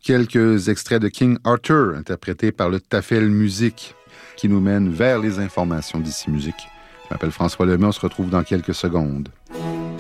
Quelques extraits de King Arthur, interprétés par le Tafel Musique, qui nous mène vers les informations d'ici musique. Je m'appelle François Lemay, on se retrouve dans quelques secondes.